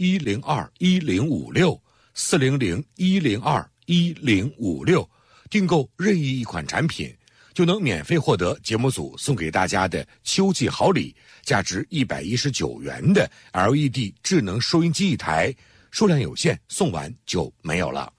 400-102-1056，400-102-1056，订购任意一款产品，就能免费获得节目组送给大家的秋季好礼，价值119元的 LED 智能收音机一台，数量有限，送完就没有了。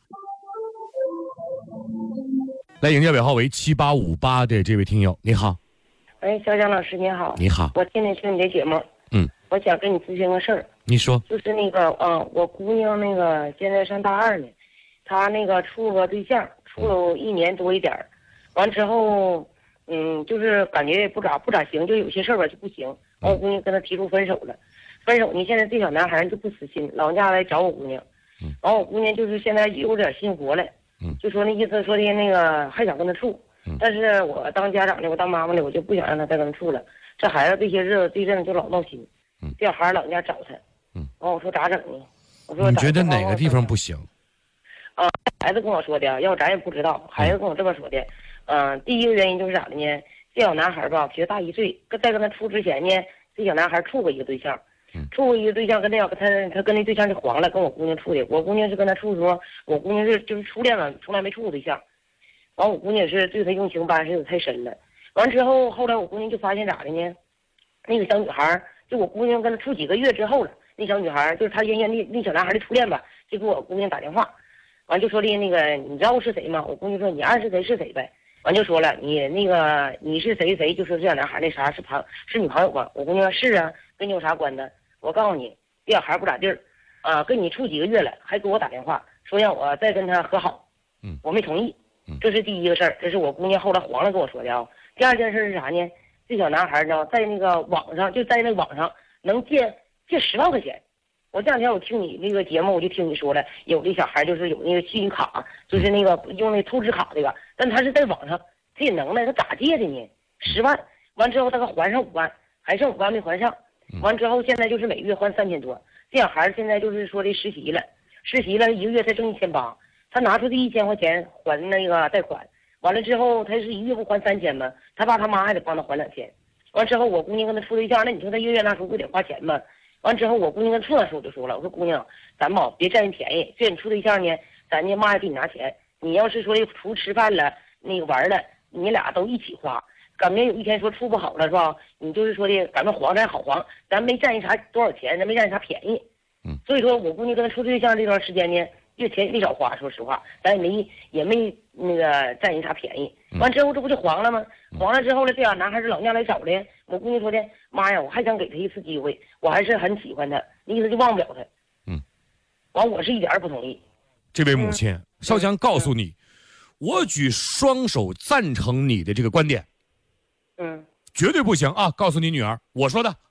来，营业尾号为7858的这位听友，你好。 哎，小蒋老师你好。 你好。 我天天听你的节目。我想跟你咨询个事儿。 你说。 就是那个，我姑娘那个现在上大2呢，她那个处个对象，处了1年多一点儿，完之后，就是感觉不咋行，就有些事儿吧就不行。完我姑娘跟他提出分手了，分手呢，现在这小男孩就不死心，老家来找我姑娘。完我姑娘就是现在有点心活了。就说那意思说的那个还想跟他处，但是我当家长的，我当妈妈的，我就不想让他再跟他处了。这孩子这些日子这阵子就老闹心，这小孩老家找他，完我说咋整呢？我说你觉得哪个地方不行？ 孩子跟我说的，要咱也不知道，孩子跟我这么说的。第一个原因就是咋的呢？这小男孩吧，比他大1岁，在跟他处之前呢，这小男孩处过一个对象。处过一个对象，他跟那对象就黄了，跟我姑娘处的。我姑娘是跟他处的时候，我姑娘是就是初恋了，从来没处过对象。完，我姑娘也是对他用情吧是有太深了。完之后，后来我姑娘就发现咋的呢？那个小女孩，就我姑娘跟他处几个月之后了，那小女孩就是他原先那小男孩的初恋吧，就给我姑娘打电话，完就说的那个你知道我是谁吗？我姑娘说你爱是谁是谁呗。完就说了你是谁谁，就说这小男孩那啥是女朋友吧？我姑娘说是啊，跟你有啥关的？我告诉你，这小孩不咋地儿，跟你处几个月了，还给我打电话说让我再跟他和好，我没同意，这是第一个事儿，这是我姑娘后来黄了跟我说的啊。第二件事是啥呢？这小男孩呢，在那个网上能借10万块钱。我这两天我听你那个节目，我就听你说了，有的小孩就是有那个信用卡，就是那个用那透支卡这个，但他是在网上，这能耐他咋借的呢？10万，完之后他还上5万，还剩5万没还上。完之后，现在就是每月还3000多。这小孩现在就是说的实习了1个月才挣1800，他拿出这1000块钱还那个贷款，完了之后他是1个月不还3000吗？他爸他妈还得帮他还2000。完之后我姑娘跟他处对象，那你说他月那时候不得花钱吗？完之后我姑娘跟处那时候我就说了，我说姑娘，咱吧别占人便宜，这你处对象呢，咱家妈也给你拿钱，你要是说除吃饭了那个玩了，你俩都一起花。赶明有一天说处不好了是吧？你就是说的赶明黄咱好黄，咱没占人啥多少钱，咱没占人啥便宜。所以说我姑娘跟他处对象这段时间呢，月钱也没少花，说实话，咱也没那个占人啥便宜。完之后这不就黄了吗？黄了之后呢，这俩男孩是老家来找的。我姑娘说的，妈呀，我还想给他一次机会，我还是很喜欢他，那意思就忘不了他。完我是一点也不同意。 这位母亲，少强告诉你，我举双手赞成你的这个观点。绝对不行啊！告诉你女儿，我说的。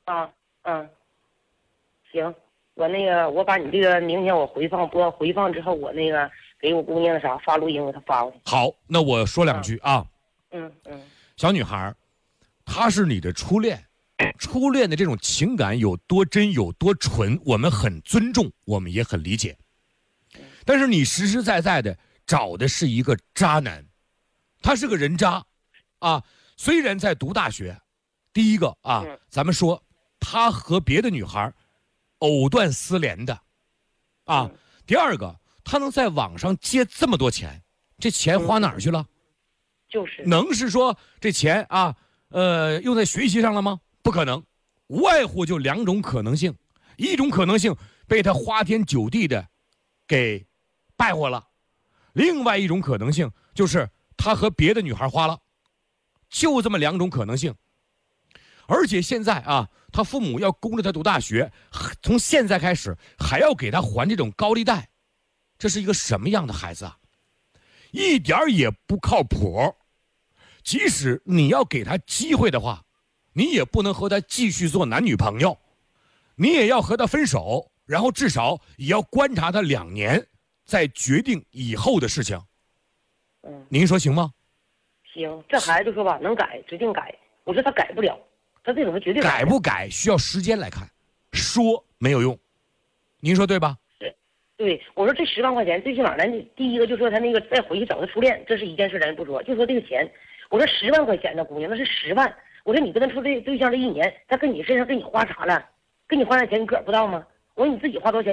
行，我把你这个明天我回放之后，我那个给我姑娘啥发录音，我给她发过去。 好，那我说2句啊。小女孩，她是你的初恋，初恋的这种情感有多真有多纯，我们很尊重，我们也很理解。但是你实实在在的找的是一个渣男，他是个人渣，啊。虽然在读大学，第一个啊，咱们说他和别的女孩藕断丝连的，啊，第二个他能在网上借这么多钱，这钱花哪儿去了？ 就是能是说这钱啊，用在学习上了吗？不可能，无外乎就2种可能性，一种可能性被他花天酒地的给败坏了，另外一种可能性就是他和别的女孩花了。就这么2种可能性，而且现在啊，他父母要供着他读大学，从现在开始还要给他还这种高利贷，这是一个什么样的孩子啊？一点也不靠谱。即使你要给他机会的话，你也不能和他继续做男女朋友，你也要和他分手，然后至少也要观察他2年，再决定以后的事情。您说行吗？ 行，这孩子说吧，能改指定改。我说他改不了，他这种是绝对改不改需要时间来看，说没有用。您说对吧？ 对，我说这10万块钱，最起码咱第一个就说他那个再回去找他初恋，这是一件事，咱不说，就说这个钱。我说10万块钱呢，姑娘，那是10万。我说你跟他处对象这1年，他跟你身上给你花啥了？给你花点钱，你个儿不到吗？我说你自己花多少钱？